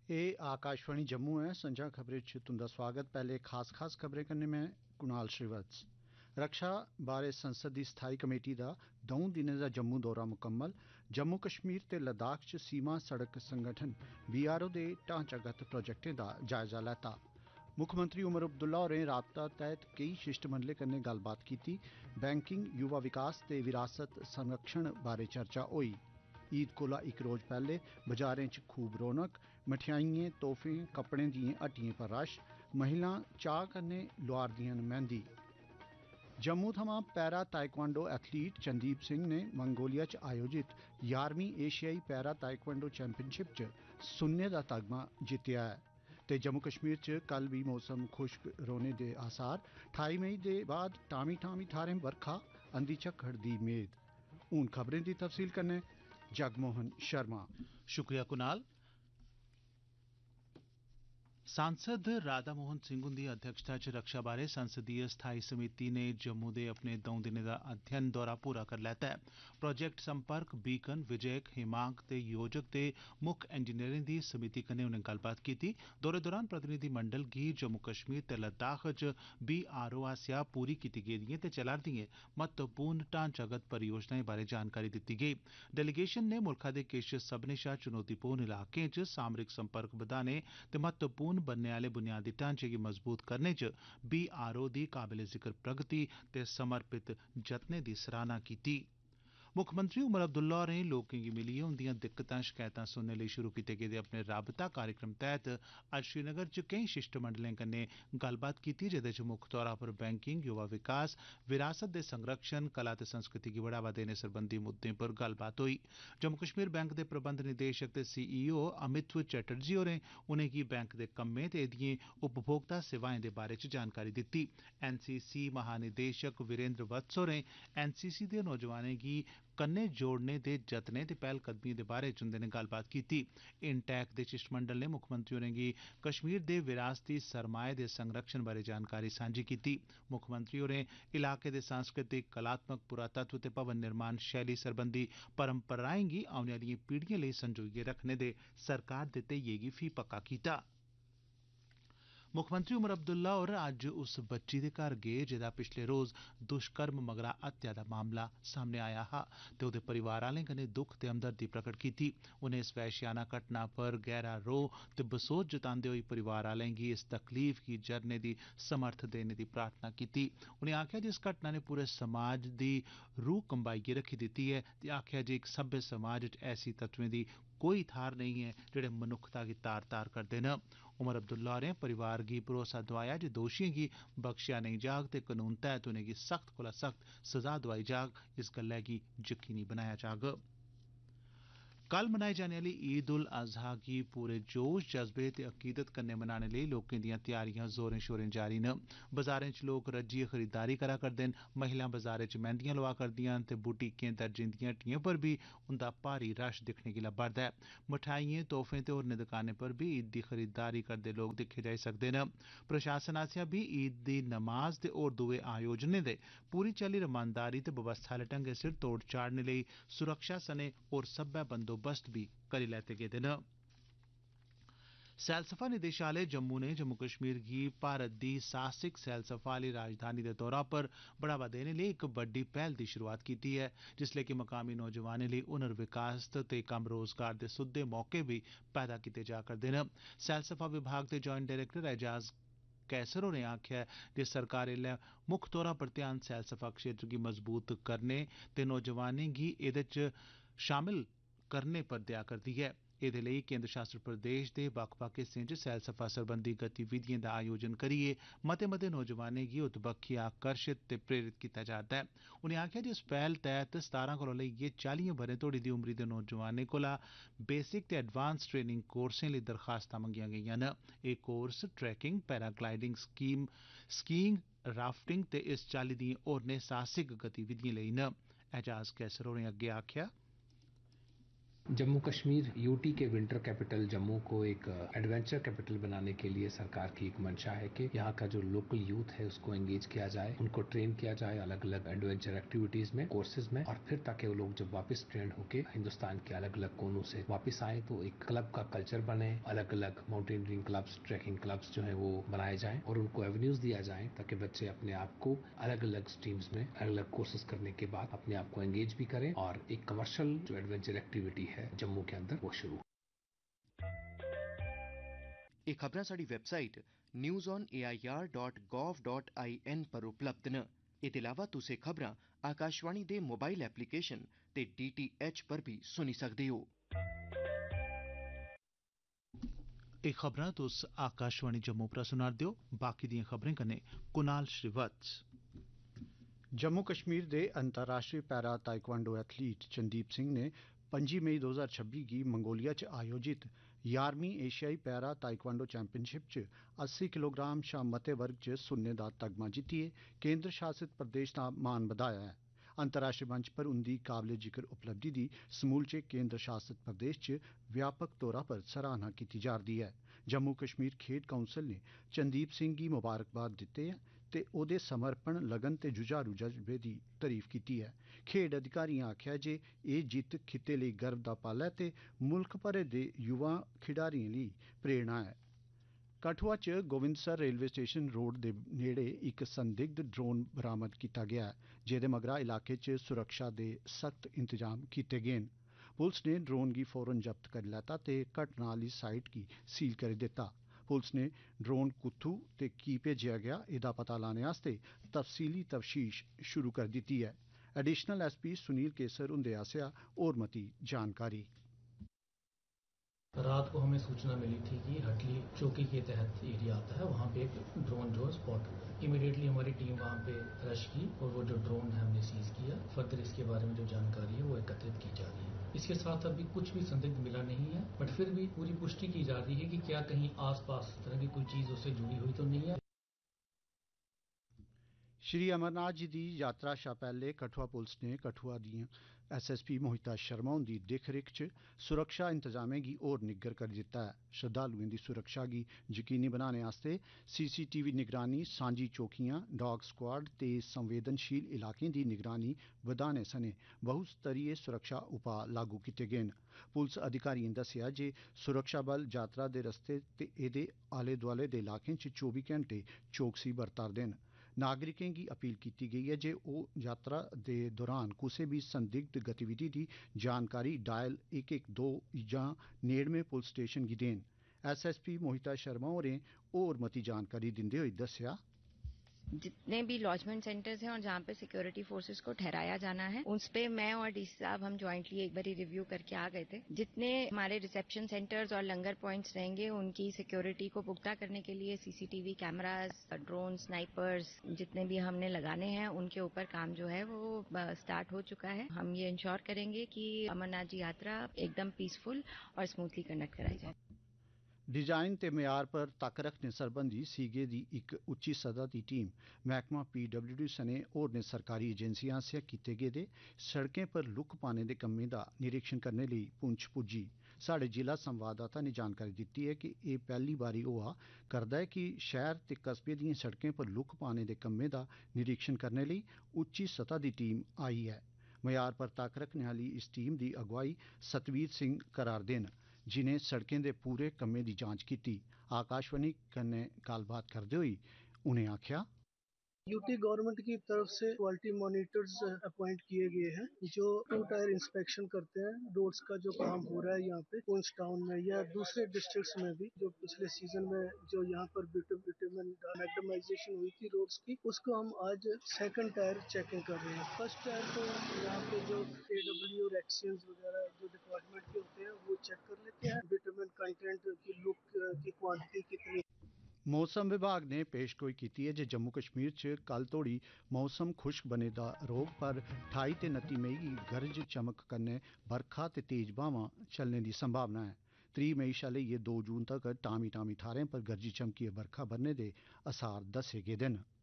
ये आकाशवाणी जम्मू है। संजा खबरें च तुंदा स्वागत। पहले खास खबरें कन्नै मैं कुणाल श्रीवत्स। रक्षा बारे संसद दी स्थाई कमेटी दा 2 दिनें दा जम्मू दौरा मुकम्मल। जम्मू कश्मीर ते लद्दाख च सीमा सड़क संगठन BRO दे ढांचागत प्रोजेक्टें दा जायजा लैता। मुक्खमंत्री उमर अब्दुल्ला होरें राबता तैह्त कई शिष्टमंडलें कन्नै गल्लबात कीती। बैंकिंग, युवा विकास ते विरासत संरक्षण बारे चर्चा होई। ईद कोला इक रोज पैहले बाजारें च खूब रौनक। मठियाइयें, तोहफें, कपड़ें दिएं हट्टियें पर रश। महिलां चाह् कन्नै लोआरदियां न मेहंदी। जम्मू थमां पैरा ताइक्वांडो एथलीट चंदीप सिंह ने मंगोलिया च आयोजित 11वीं एशियाई पैरा ताइक्वांडो चैंपियनशिप च सुन्ने दा तगमा जित्तेआ है। ते जम्मू कश्मीर च कल भी मौसम खुश्क रौह्ने दे आसार। 28 मई दे बाद टामी थाह्रें बरखा, अंधी झक्खड़ दी मेद। हून खबरें दी तफसील कन्नै जगमोहन शर्मा। शुक्रिया कुणाल। सांसद राधा मोहन सिंह हुंदी अध्यक्षता च रक्षा बारे संसदीय स्थाई समिति ने जम्मू दे अपने 2 दिनें दा अध्ययन दौरा पूरा करी लैता है। प्रोजेक्ट संपर्क, बीकन, विजयक, हिमांक ते योजक ते मुक्ख इंजीनियरें दी समिति कन्नै उनें गल्लबात कीती। दौरे दौरान प्रतिनिधिमंडल गी जम्मू कश्मीर ते लद्दाख च BRO आसेआ पूरी कीती गेदिएं ते चला'रदिएं महत्वपूर्ण ढांचागत परियोजनाएं बारे जानकारी दित्ती गेई। डेलीगेशन ने मुल्खा दे किश सब्भनें शा चुनौतीपूर्ण इलाकें च सामरिक संपर्क बधाने ते महत्वपूर्ण बनने आले बुनियादी ढांचे गी मजबूत करने च BRO दी काबिले जिक्र प्रगति ते समर्पित जतनें दी सराहना कीती। मुक्खमंत्री उमर अब्दुल्ला होरें लोकें गी मिलियै उंदियां दिक्कतां शकैतां सुनने लेई शुरू कीते गेदे अपने राबता कार्यक्रम तैह्त अज्ज श्रीनगर च केईं शिष्टमंडलें कन्नै गल्लबात कीती, जेह्दे च मुक्ख तौरा पर बैंकिंग, युवा विकास, विरासत दे संरक्षण, कला ते संस्कृति गी बढ़ावा देने सरबंधी मुद्दें पर गल्लबात होई। जम्मू कश्मीर बैंक दे प्रबंध निदेशक ते CEO अमित चटर्जी होरें उनेंगी बैंक दे कम्में ते एदिएं उपभोक्ता सेवाएं दे बारे च जानकारी दित्ती। NCC महानिदेशक वीरेंद्र वत्स होरें NCC दे नौजवानें गी कन्नै जोड़ने दे जतनें ते पैह्लकदमिएं दे बारे च उंदे नै गल्लबात कीती। इनटैक दे शिष्टमंडल ने मुक्खमंत्री होरें गी कश्मीर दे विरासती सरमाए दे संरक्षण बारे जानकारी सांझी कीती। मुक्खमंत्री होरें इलाके दे सांस्कृतिक, कलात्मक, पुरातत्व ते भवन निर्माण शैली सरबंधी परंपराएं गी औने आलिएं पीढ़िएं लेई संजोइयै रखने दे सरकार दे ध्येइये गी फ्ही पक्का कीता। मुक्खमंत्री उमर अब्दुल्ला होर अज्ज उस बच्ची दे घर गे जेदा पिछले रोज दुष्कर्म मगरा हत्या दा मामला सामने आया हा ते ओह्दे परिवार आलें कन्नै दुख ते हमदर्दी प्रकट कीती। उनें इस वैश्याना घटना पर गैह्रा रोह ते बसोस जतांदे होई परिवार आलें गी इस तकलीफ गी जरने दी समर्थ देने दी प्रार्थना कीती। उनें आखेआ जे इस घटना ने पूरे समाज दी रूह कंबाइयै रखी दित्ती ऐ ते आखेआ जे इक सभ्य समाज च ऐसी तत्वें दी कोई थाह्र नेईं ऐ जेह्ड़े मनुक्खता गी तार-तार करदे न। उमर अब्दुल्ला होरें परिवार गी भरोसा दोआया जे दोशियें गी बख्शेआ नेईं जाग ते कानून तैह्त उनेंगी सख्त कोला सख्त सजा दोआई जाग। इस गल्लै गी यकीनी बनाया जाग। कल मनाई जाने आली ईद उल अजहा गी पूरे जोश जज्बे ते अकीदत कन्नै मनाने लेई लोकें दियां तैयारियां जोरें शोरें जारी न। बाजारें च लोक रज्जिए खरीददारी करा करदे न। महिलां बाजारें च मैंहदियां लोआ करदियां न ते बुटीकें, दर्जें दियां हट्टिएं पर बी उंदा भारी रश दिक्खने गी लब्भा'रदा ऐ। मठाइएं, तोहफें ते होरनें दकानें पर बी ईद दी खरीददारी करदे लोक दिक्खे जाई सकदे न। प्रशासन आसेआ बी ईद दी नमाज ते होर दुए आयोजनें दे पूरी चाल्ली रमानदारी ते बवस्था आह्ले ढंगै सिर तोड़ चाढ़ने लेई सुरक्षा सने होर सब्बै बंदोबस्त बी करी लैते गेदे न। सैलसफा निदेशालय जम्मू ने जम्मू कश्मीर गी भारत दी साहसिक सैलसफा आह्ली राजधानी दे तौरा पर बढ़ावा देने लेई इक बड्डी पैह्ल दी शुरुआत कीती ऐ, जिसलै कि मकामी नौजवानें लेई हुनर विकास ते कम्म रोजगार दे सुद्दे मौके बी पैदा कीते जा करदे न। सैलसफा विभाग दे ज्वाइंट डायरेक्टर एजाज कैसर होरें आखेआ जे सरकार एल्लै मुक्ख तौरा पर ध्यान सैलसफा क्षेत्र गी मजबूत करने ते नौजवानें गी एह्दे च शामल करने पर देआ करदी ऐ। एह्दे लेई केंद्र शासित प्रदेश दे बक्ख-बक्ख हिस्सें च सैलसफा सरबंधी गतिविधिएं दा आयोजन करियै मते नौजवानें गी उत्त बक्खी आकर्षित ते प्रेरित कीता जा'रदा ऐ। उनें आखेआ जे इस पैह्ल तैह्त 17 कोला लेइयै 40 ब'रें तोड़ी दी उमरी दे नौजवानें कोला बेसिक ते एडवांस ट्रेनिंग कोर्सें लेई दरखास्तां मंगियां गेईआं न। एह् course trekking, paragliding, skiing, rafting ते इस चाल्ली दिएं होरनें साहसिक गतिविधिएं लेई न। एजाज कैसर होरें अग्गे आखेआ जम्मू कश्मीर यूटी के विंटर कैपिटल जम्मू को एक एडवेंचर कैपिटल बनाने के लिए सरकार की एक मंशा है कि यहाँ का जो लोकल यूथ है उसको एंगेज किया जाए, उनको ट्रेन किया जाए अलग अलग एडवेंचर एक्टिविटीज में, कोर्सेज में, और फिर ताकि वो लोग जब वापस ट्रेन होके हिंदुस्तान के अलग अलग कोनों से वापस आए तो एक क्लब का कल्चर बने, अलग अलग माउंटेनियरिंग क्लब्स, ट्रैकिंग क्लब्स जो है वो बनाए जाए और उनको एवेन्यूज दिया जाए ताकि बच्चे अपने आप को अलग अलग स्ट्रीम्स में अलग अलग कोर्सेज करने के बाद अपने आप को एंगेज भी करें और एक कमर्शियल जो एडवेंचर एक्टिविटी है जम्मू के अंदर वो शुरू। ਇਹ ਖਬਰਾਂ ਸਾਡੀ ਵੈਬਸਾਈਟ newsonair.gov.in पर उपलब्ध न। ਇਹਦੇ ਇਲਾਵਾ ਤੁਸੀਂ ਖਬਰਾਂ ਆਕਾਸ਼ਵਾਣੀ ਦੇ ਮੋਬਾਈਲ ਐਪਲੀਕੇਸ਼ਨ ਤੇ DTH पर भी सुनी सकदे हो। ਇਹ ਖਬਰਾਂ तुस आकाशवाणी जम्मू पर सुना'रदे हो। बाकी दियां खबरें कन्नै कुणाल श्रीवत्स। जम्मू कश्मीर के अंतर्राष्ट्रीय पैरा ताइक्वांडो एथलीट चंदीप सिंह ने 5 मई 2026 गी मंगोलिया च आयोजित 11वीं एशियाई पैरा ताइक्वांडो चैंपियनशिप च 80 किलोग्राम शा मते वर्ग च सुन्ने दा तगमा जित्तियै केंद्र शासित प्रदेश दा मान बधाया है। अंतर्राष्ट्रीय मंच पर उंदी काबिले जिक्र उपलब्धि दी समूलचे केंद्र शासित प्रदेश च व्यापक तौरा पर सराहना की जा'रदी है। जम्मू कश्मीर खेड काउंसिल ने चंदीप सिंह गी मुबारकबाद दित्ते है ते ओह्दे समर्पण लगन ते जुझारू जज्बे दी तारीफ कीती है। खेड अधिकारियें आखेआ जे एह् जित्त खित्ते लेई गर्व दा पल है ते मुल्ख भरे दे युवा खिडारियें लेई प्रेरणा है। कठुआ च गोविंदसर रेलवे स्टेशन रोड दे नेड़े इक संदिग्ध ड्रोन बरामद कीता गेआ है, जेह्दे मगरा इलाके च सुरक्षा दे सख्त इंतजाम कीते गे न। पुलस ने ड्रोन गी फौरन जब्त करी लैता ते घटना आह्ली साइट गी सील करी दित्ता। पुलस ने ड्रोन कुत्थू ते की भेजेआ गेआ एह्दा पता लाने आस्तै तफसीली तफ्तीश शुरू करी दित्ती है। एडिशनल SP सुनील केसर हुंदे आसेआ होर मती जानकारी। रात को हमें सूचना मिली थी कि हटली चौकी के तहत एरिया आता है, वहाँ पे एक ड्रोन जो स्पॉट हुआ। इमीडिएटली हमारी टीम वहाँ पे रश की और वो जो ड्रोन है हमने सीज किया। फर्दर इसके बारे में जो जानकारी है वो एकत्रित की जा रही है। इसके साथ अभी कुछ भी संदिग्ध मिला नहीं है, बट फिर भी पूरी पुष्टि की जा रही है कि क्या कहीं आसपास तरह की कोई चीज उससे जुड़ी हुई तो नहीं है। श्री अमरनाथ जी दी यात्रा शा पैह्ले कठुआ पुलस ने कठुआ दियां SSP मोहिता शर्मा हुंदी दिक्ख रिक्ख च सुरक्षा इंतजामें गी होर निग्गर करी दित्ता है। श्रद्धालुएं दी सुरक्षा गी यकीनी बनाने आस्तै CCTV निगरानी, सांझी चौकियां, डॉग स्क्वाड ते संवेदनशील इलाकें दी निगरानी बधाने सने बहुस्तरीय सुरक्षा उपाऽ लागू कीते गे न। पुलस अधिकारियें दस्सेआ जे सुरक्षा बल यात्रा दे रस्ते ते एह्दे आले दुआले दे इलाकें च 24 घैंटे चौकसी बरता'रदे न। नागरिकें गी अपील कीती गेई है जे ओह् यात्रा दे दौरान कुसै बी संदिग्ध गतिविधि दी जानकारी डायल 112 जां नेड़मे पुलिस स्टेशन गी देन। SSP मोहिता शर्मा होरें होर मती जानकारी दिंदे होई दस्सेआ, जितने भी लॉजमेंट सेंटर्स हैं और जहाँ पे सिक्योरिटी फोर्सेस को ठहराया जाना है, उस पे मैं और DC साहब हम ज्वाइंटली एक बारी रिव्यू करके आ गए थे। जितने हमारे रिसेप्शन सेंटर्स और लंगर पॉइंट्स रहेंगे उनकी सिक्योरिटी को पुख्ता करने के लिए CCTV कैमरास, ड्रोन, स्नाइपर्स जितने भी हमने लगाने हैं उनके ऊपर काम जो है वो स्टार्ट हो चुका है। हम ये इंश्योर करेंगे कि अमरनाथ जी यात्रा एकदम पीसफुल और स्मूथली कंडक्ट कराई जाए। डिजाइन ते म्यार पर तक्क रखने सरबंधी सीगे दी इक उच्ची सतह दी टीम मैह्कमा PWD सने होरनें सरकारी एजेंसियें आसेआ कीते गेदे सड़कें पर लुक्क पाने दे कम्में दा निरीक्षण करने लेई पुंछ पुज्जी। साढ़े जिला संवाददाता ने जानकारी दित्ती है कि एह् पैह्ली बारी होआ करदा है कि शैह्र ते कस्बे दिएं सड़कें पर लुक्क पाने दे कम्में दा निरीक्षण करने लेई उच्ची सतह दी टीम आई है। म्यार पर तक्क रखने आह्ली इस टीम दी अगुवाई सतवीर सिंह करा'रदे न, जिनें सड़कें दे पूरे कम्में दी जांच कीती। आकाशवाणी कन्नै गल्लबात करदे होई उनें आखेआ, यूटी गवर्नमेंट की तरफ से क्वालिटी मॉनिटर्स अपॉइंट किए गए हैं जो 2 टायर इंस्पेक्शन करते हैं। रोड्स का जो काम हो रहा है यहाँ पे पुंछ टाउन में या दूसरे डिस्ट्रिक्ट्स में भी, जो पिछले सीजन में जो यहाँ पर बिटुमेन मैग्नेटाइजेशन हुई थी रोड्स की, उसको हम आज सेकंड टायर चेकिंग कर रहे हैं। फर्स्ट टायर तो यहाँ पे जो AW और एक्सियंस वगैरह जो डिपार्टमेंट के होते हैं वो चेक कर लेते हैं। बिटुमेन कंटेंट की लुक की क्वांटिटी कितनी। मौसम विभाग ने पेशगोई कीती है जे जम्मू कश्मीर च कल तोड़ी मौसम खुश्क बने दा रौह्ग, पर 28 ते 29 मई गी गरज चमक कन्नै बरखा ते तेज ब्हामां चलने दी संभावना है। 3 मई शा लेइयै 2 जून तगर टामी टामी थाह्रें पर गरजी चमकियै बरखा बरने दे असार दस्से गेदे न।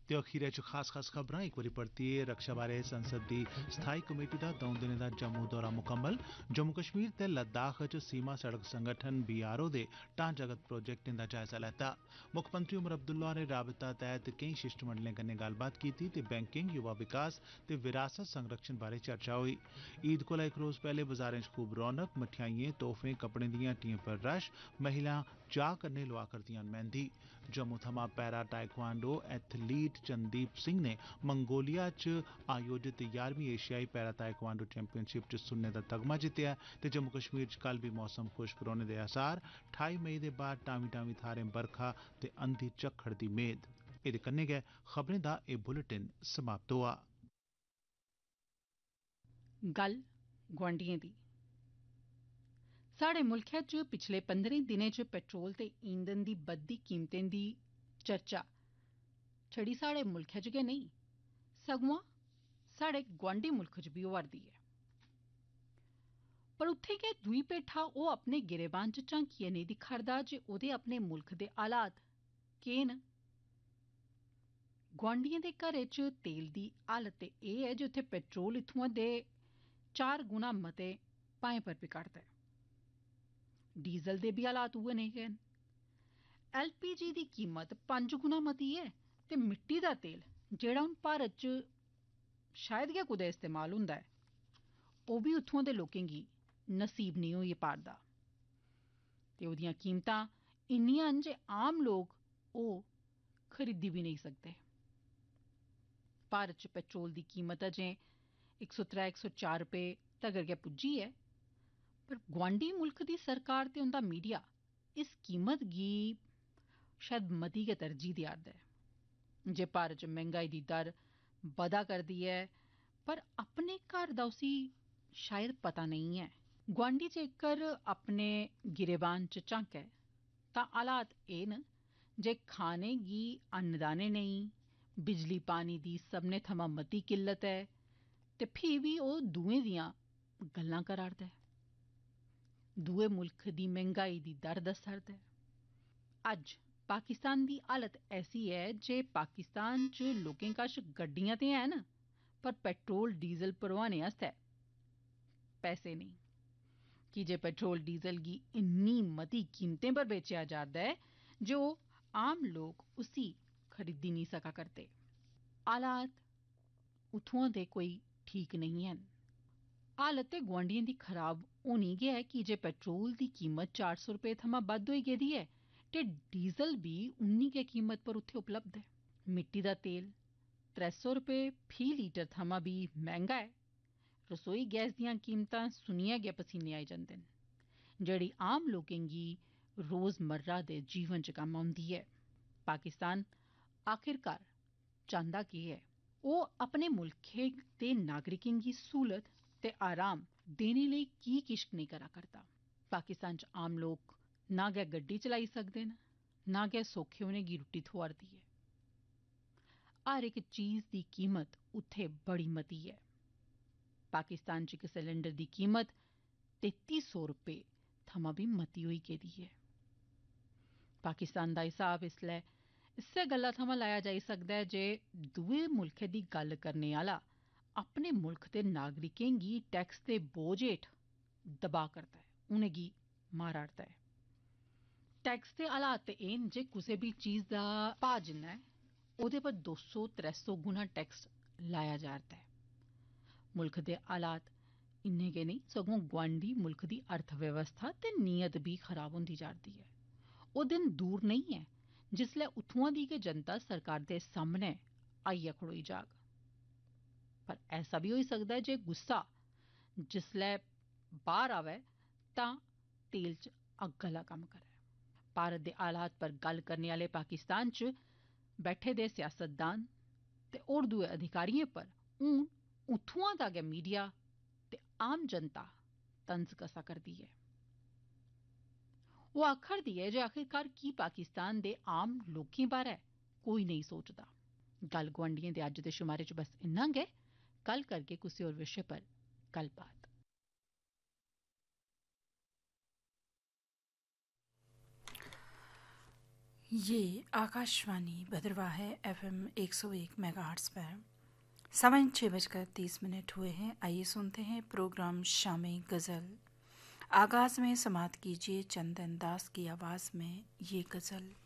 ते अखीरै च खास खबरां एक बारी परतियै रक्षा बारै संसद दी स्थाई कमेटी दा 2 दिनें दा जम्मू दौरा मुकम्मल। जम्मू कश्मीर ते लद्दाख च सीमा सड़क संगठन BRO दे ढांचागत प्रोजेक्टें दा जायजा लैता। मुक्खमंत्री उमर अब्दुल्ला होरें राबता तैह्त केईं शिष्टमंडलें कन्नै गल्लबात कीती ते बैंकिंग, युवा विकास ते विरासत संरक्षण बारै चर्चा होई। ईद कोला इक रोज पैह्ले बाजारें च खूब रौनक, मठियाइएं, तोहफें, कपड़ें दियां हट्टिएं पर रश, महिलां चाह् कन्नै लोआ करदियां मेहंदी। जम्मू थमां पैरा टाइक्वांडो एथलीट चंदीप सिंह ने मंगोलिया च आयोजित 11वीं एशियाई पैरा टाइक्वांडो चैंपियनशिप च सुन्ने दा तगमा जित्तेआ ते जम्मू कश्मीर च कल बी मौसम खुश्क रौह्ने दे आसार। 28 मई दे बाद टामीं थाह्रें बरखा ते अंधी झक्खड़ दी मेद। एह्दे कन्नै गै खबरें दा एह् बुलेटिन समाप्त होआ। गल्ल गुआंढियें दी। साढ़े मुल्खै च पिछले 15 दिनें च पेट्रोल ते ईंधन दी बधदी कीमतें दी चर्चा छड़ी साढ़े मुल्खै च गै नेईं सगुआं साढ़े गुआंढी मुल्ख च बी होआ'रदी ऐ। पर उत्थें गै दूई भेठा ओह् अपने गिरेबान च झांकियै नेईं दिक्खा'रदा जे ओह्दे अपने मुल्ख दे हालात केह् न। गुआंढियें दे घरै च तेल दी हालत ते एह् ऐ जे उत्थें पेट्रोल इत्थुआं दे 4 गुणा मते भाएं पर बिका'रदा ऐ। डीजल दे बी हालात उऐ नेह् गै न। LPG दी कीमत 5 गुणा मती ऐ ते मिट्टी दा तेल जेह्ड़ा हून भारत च शायद गै कुदै इस्तेमाल होंदा ऐ ओह् बी उत्थुआं दे लोकें गी नसीब नेईं होई पा'रदा ते ओह्दियां कीमतां इन्नियां न जे आम लोक ओह् खरीदी बी नेईं सकदे। भारत च पेट्रोल दी कीमत अजें 103-104 रपेऽ तगर गै पुज्जी ऐ पर गुआंढी मुल्ख दी सरकार ते उंदा मीडिया इस कीमत गी शायद मती गै तरजीह देआ'रदा ऐ जे भारत च मैंह्गाई दी दर बधा करदी ऐ पर अपने घर दा उसी शायद पता नेईं ऐ। गुआंढी जेकर अपने गिरेबान च झांकै तां हालात एह् न जे खाने गी अन्नदाने नेईं, बिजली पानी दी सभनें थमां मती किल्लत ऐ ते फ्ही बी ओह् दुएं दियां गल्लां करा'रदा ऐ। दुए मुल्ख दी मैंह्गाई दी दर दस्सा'रदा ऐ। अज्ज पाकिस्तान दी हालत ऐसी ऐ जे पाकिस्तान च लोकें कश गड्डियां ते हैन पर पेट्रोल डीजल भरोआने आस्तै पैसे नेईं की जे पेट्रोल डीजल गी इन्नी मती कीमतें पर बेचेआ जा'रदा ऐ जे ओह् आम लोक उसी खरीदी नेईं सका करदे। हालात उत्थुआं दे कोई ठीक नेईं हैन। हालत ते गुआंढियें दी खराब होनी गै ऐ की जे पेट्रोल दी कीमत 400 रपेऽ थमां बद्ध होई गेदी ऐ ते डीजल बी उन्नी गै कीमत पर उत्थें उपलब्ध ऐ। मिट्टी दा तेल 300 रपेऽ फी लीटर थमां बी मैंह्गा ऐ। रसोई गैस दियां कीमतां सुनियै गै पसीने आई जंदे न जेह्ड़ी आम लोकें गी रोजमर्रा दे जीवन च कम्म औंदी ऐ। पाकिस्तान आखिरकार चांह्दा केह् ऐ? ओह् अपने मुल्खै दे नागरिकें गी स्हूलत ते आराम देने लेई की किश नेईं करा करदा। पाकिस्तान च आम लोक ना गै गड्डी चलाई सकदे न ना गै सौखे उनेंगी रुट्टी थ्होआ'रदी ऐ। हर इक चीज दी कीमत उत्थें बड़ी मती ऐ। पाकिस्तान च इक सिलेंडर दी कीमत 3300 रपेऽ थमां बी मती होई गेदी ऐ। पाकिस्तान दा हिसाब इसलै इस्सै गल्ला थमां लाया जाई सकदा ऐ जे दुए मुल्खै दी गल्ल करने आह्ला अपने मुल्ख दे नागरिकें गी टैक्स दे बोझ हेठ दबा करदा ऐ, उनेंगी मारा'रदा ऐ। टैक्स दे हालात ते एह् न जे कुसै बी चीज दा भाऽ जिन्ना ऐ ओह्दे पर 200-300 गुना टैक्स लाया जा'रदा ऐ। मुल्ख दे हालात इन्ने गै नेईं सगुआं गुआंढी मुल्ख दी अर्थव्यवस्था ते नीयत बी खराब होंदी जा'रदी ऐ। ओह् दिन दूर नेईं ऐ जिसलै उत्थुआं दी गै जनता सरकार दे सामनै आइयै खड़ोई जाग। पर ऐसा बी होई सकदा ऐ जे गुस्सा जिसलै बाह्र आवै तां तेल च अग्ग आह्ला कम्म करै। भारत दे हालात पर गल्ल करने आह्ले पाकिस्तान च बैठे दे सियासतदान ते होर दुए अधिकारिएं पर हून उत्थुआं दा गै मीडिया ते आम जनता तंज कसा करदी ऐ। ओह् आखरदी ऐ जे आखिरकार की पाकिस्तान दे आम लोकें बारै कोई नेईं सोचदा। गल्ल गुआंढियें दे अज्ज दे शुमारे च बस इन्ना गै। कल करगे कुसै होर विशे पर गल्लबात। ये आकाशवाणी भद्रवाह है FM 101 मेगाहर्ट्ज़ पर। समय 6:30 हुए हैं। आइए सुनते हैं प्रोग्राम शामे गज़ल। आगाज़ में समात कीजिए चंदन दास की आवाज़ में ये गज़ल।